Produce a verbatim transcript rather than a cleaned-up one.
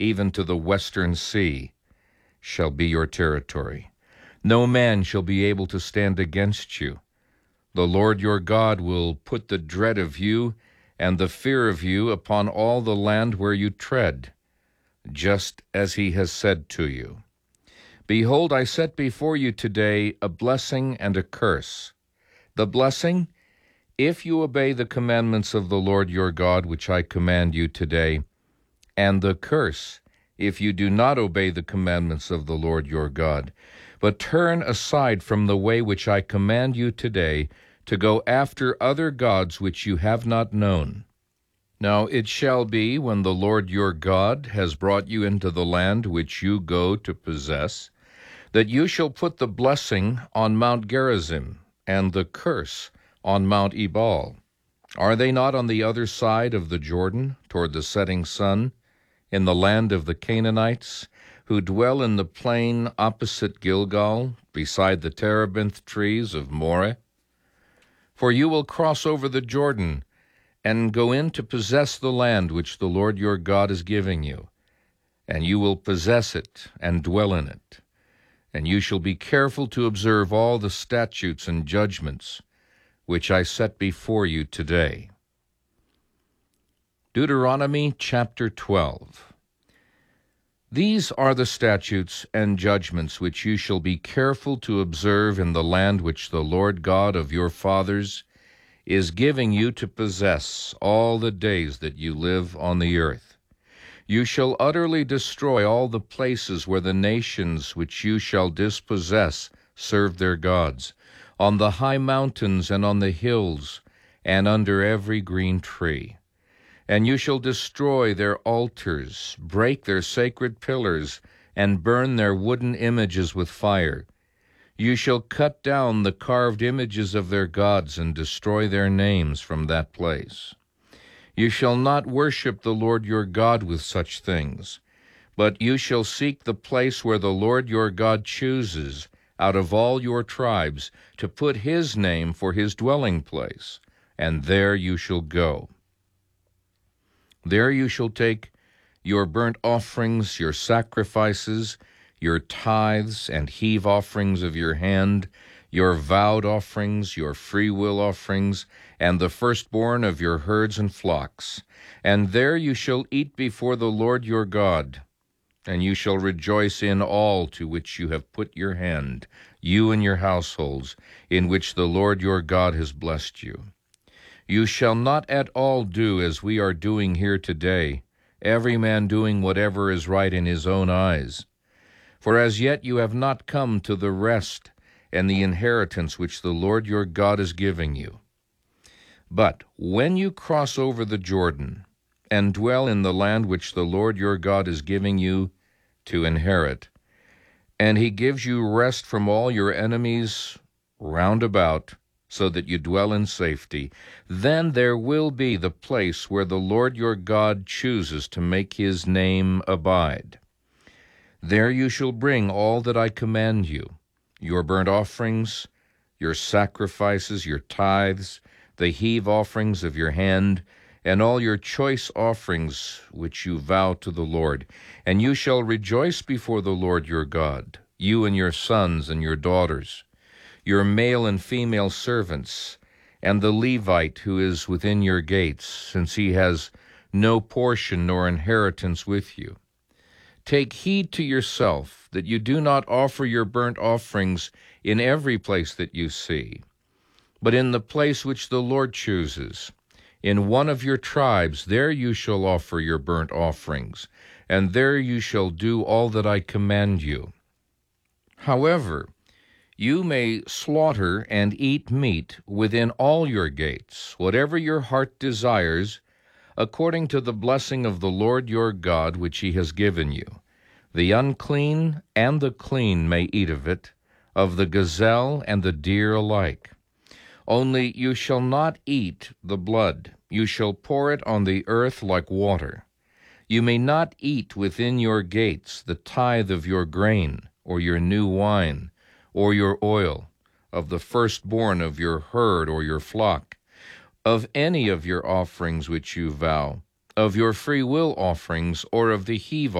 even to the western sea, shall be your territory. No man shall be able to stand against you. The Lord your God will put the dread of you and the fear of you upon all the land where you tread, just as he has said to you. Behold, I set before you today a blessing and a curse. The blessing, if you obey the commandments of the Lord your God, which I command you today, and the curse, if you do not obey the commandments of the Lord your God, but turn aside from the way which I command you today, to go after other gods which you have not known. Now it shall be, when the Lord your God has brought you into the land which you go to possess, that you shall put the blessing on Mount Gerizim, and the curse on Mount Ebal. Are they not on the other side of the Jordan, toward the setting sun, in the land of the Canaanites, who dwell in the plain opposite Gilgal, beside the terebinth trees of Moreh? For you will cross over the Jordan, and go in to possess the land which the Lord your God is giving you, and you will possess it and dwell in it. And you shall be careful to observe all the statutes and judgments which I set before you today. Deuteronomy chapter twelve. These are the statutes and judgments which you shall be careful to observe in the land which the Lord God of your fathers is giving you to possess all the days that you live on the earth. You shall utterly destroy all the places where the nations which you shall dispossess serve their gods, on the high mountains and on the hills, and under every green tree. And you shall destroy their altars, break their sacred pillars, and burn their wooden images with fire. You shall cut down the carved images of their gods and destroy their names from that place. You shall not worship the Lord your God with such things, but you shall seek the place where the Lord your God chooses out of all your tribes to put his name for his dwelling place, and there you shall go. There you shall take your burnt offerings, your sacrifices, your tithes and heave offerings of your hand, your vowed offerings, your freewill offerings, and the firstborn of your herds and flocks. And there you shall eat before the Lord your God, and you shall rejoice in all to which you have put your hand, you and your households, in which the Lord your God has blessed you. You shall not at all do as we are doing here today, every man doing whatever is right in his own eyes. For as yet you have not come to the rest and the inheritance which the Lord your God is giving you. But when you cross over the Jordan and dwell in the land which the Lord your God is giving you to inherit, and he gives you rest from all your enemies round about, so that you dwell in safety, then there will be the place where the Lord your God chooses to make his name abide. There you shall bring all that I command you, your burnt offerings, your sacrifices, your tithes, the heave offerings of your hand, and all your choice offerings which you vow to the Lord. And you shall rejoice before the Lord your God, you and your sons and your daughters, your male and female servants, and the Levite who is within your gates, since he has no portion nor inheritance with you. Take heed to yourself that you do not offer your burnt offerings in every place that you see, but in the place which the Lord chooses. In one of your tribes, there you shall offer your burnt offerings, and there you shall do all that I command you. However, you may slaughter and eat meat within all your gates, whatever your heart desires, according to the blessing of the Lord your God which he has given you. The unclean and the clean may eat of it, of the gazelle and the deer alike. Only you shall not eat the blood. You shall pour it on the earth like water. You may not eat within your gates the tithe of your grain, or your new wine, or your oil, of the firstborn of your herd or your flock, of any of your offerings which you vow, of your free will offerings, or of the heave